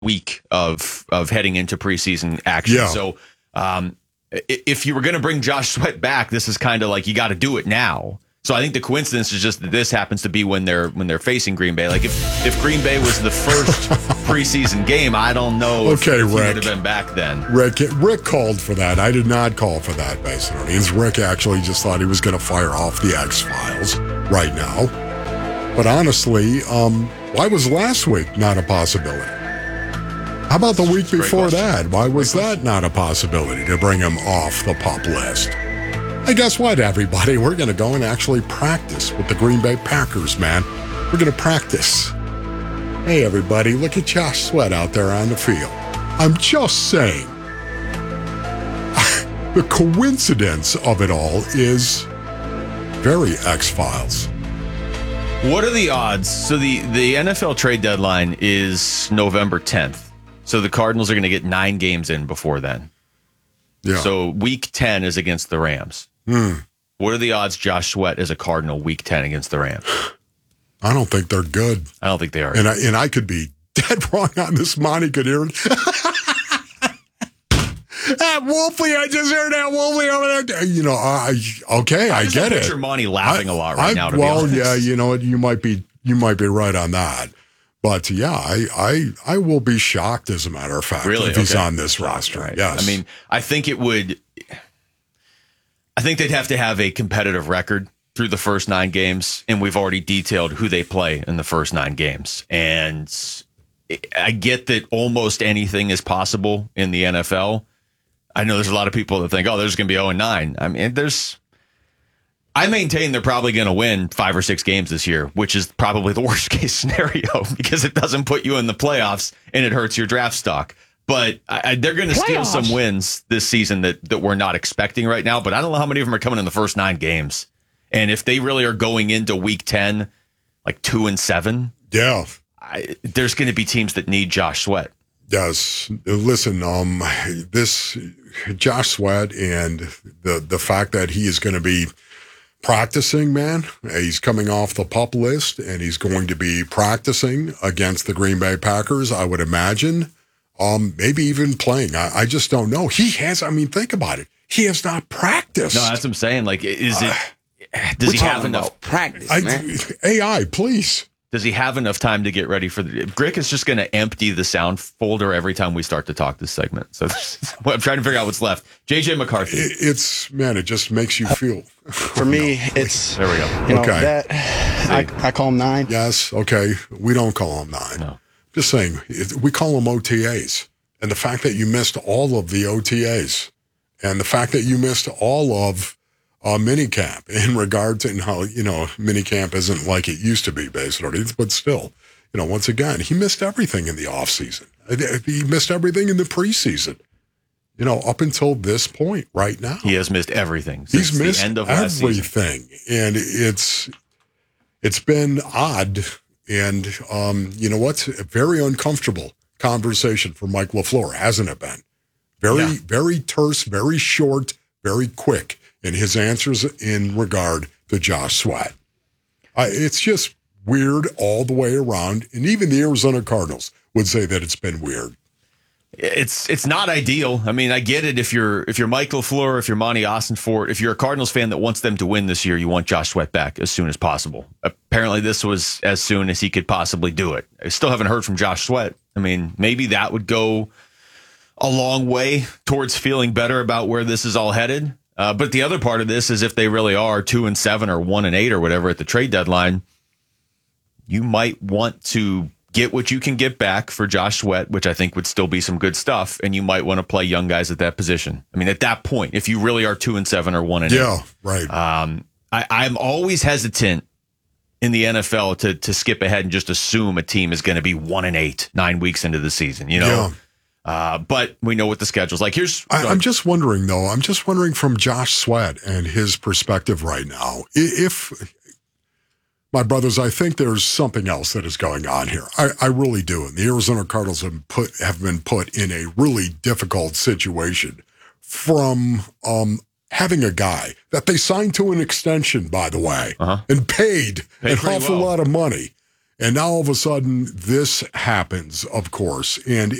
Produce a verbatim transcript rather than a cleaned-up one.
week of of heading into preseason action. Yeah. So um, if you were going to bring Josh Sweat back, this is kind of like you got to do it now. So I think the coincidence is just that this happens to be when they're when they're facing Green Bay. Like if, if Green Bay was the first preseason game, I don't know if, okay, if he Rick. would have been back then. Rick Rick called for that. I did not call for that, basically. Rick actually just thought he was going to fire off the X-Files right now. But honestly, um, why was last week not a possibility? How about the week before that? Why was that not a possibility to bring him off the PUP list? Hey, guess what, everybody? We're going to go and actually practice with the Green Bay Packers, man. We're going to practice. Hey, everybody, look at Josh Sweat out there on the field. I'm just saying. The coincidence of it all is very X-Files. What are the odds? So the, the N F L trade deadline is November tenth. So the Cardinals are going to get nine games in before then. Yeah. So week ten is against the Rams. Hmm. What are the odds Josh Sweat is a Cardinal week ten against the Rams? I don't think they're good. I don't think they are. And I, and I could be dead wrong on this. Monty could hear it. That Wolfie, I just heard that Wolfie over there. You know, I okay, I, I get it. Picture Monty laughing I, a lot right I, now. To well, be honest. yeah, you know what, you might be you might be right on that. But yeah, I I, I will be shocked, as a matter of fact, really? if he's okay. on this roster. Right. Yes, I mean, I think it would. I think they'd have to have a competitive record through the first nine games, and we've already detailed who they play in the first nine games. And I get that almost anything is possible in the N F L. I know there's a lot of people that think, oh, there's going to be oh and nine. I mean, there's. I maintain they're probably going to win five or six games this year, which is probably the worst case scenario because it doesn't put you in the playoffs and it hurts your draft stock. But I, they're going to steal some wins this season that, that we're not expecting right now. But I don't know how many of them are coming in the first nine games. And if they really are going into week ten, like two and seven, yeah, I, there's going to be teams that need Josh Sweat. Yes. Listen, um, this Josh Sweat and the the fact that he is going to be practicing, man, he's coming off the PUP list and he's going to be practicing against the Green Bay Packers, I would imagine. Um, maybe even playing. I, I just don't know. He has, I mean, think about it. He has not practiced. No, that's what I'm saying. Like, is it, uh, does he have enough practice, I, man? A I, please. Does he have enough time to get ready for the... Grick is just going to empty the sound folder every time we start to talk this segment. So I'm trying to figure out what's left. J J McCarthy. It, it's, man, it just makes you feel. For me, it's... There we go. You know, Okay. that, I, I call him nine. Yes, okay. We don't call him nine. No. Just saying, it, we call them O T As. And the fact that you missed all of the O T As and the fact that you missed all of uh, minicamp in regard to how, you know, minicamp isn't like it used to be, basically, but still, you know, once again, he missed everything in the offseason. He missed everything in the preseason, you know, up until this point right now. He has missed everything since He's missed the end of last season. everything. And it's it's been odd. And um, you know what's a very uncomfortable conversation for Mike LaFleur, hasn't it been? Very, Yeah. very terse, very short, very quick in his answers in regard to Josh Sweat. Uh, it's just weird all the way around. And even the Arizona Cardinals would say that it's been weird. It's it's not ideal. I mean, I get it. If you're if you're Mike LaFleur, if you're Monty Austinfort, if you're a Cardinals fan that wants them to win this year, you want Josh Sweat back as soon as possible. Apparently, this was as soon as he could possibly do it. I still haven't heard from Josh Sweat. I mean, maybe that would go a long way towards feeling better about where this is all headed. Uh, but the other part of this is if they really are two and seven or one and eight or whatever at the trade deadline, you might want to get what you can get back for Josh Sweat, which I think would still be some good stuff, and you might want to play young guys at that position. I mean, at that point, if you really are two and seven or one and Yeah, eight, right. um, I, I'm always hesitant in the N F L to to skip ahead and just assume a team is going to be one and eight nine weeks into the season. You know. Yeah. Uh, but we know what the schedule's like. Here's I, I'm just wondering, though, I'm just wondering from Josh Sweat and his perspective right now, i- if, my brothers, I think there's something else that is going on here. I, I really do. And the Arizona Cardinals have, put, have been put in a really difficult situation from um, having a guy that they signed to an extension, by the way, Uh-huh. and paid, Paid an pretty awful well. lot of money. And now all of a sudden, this happens, of course. And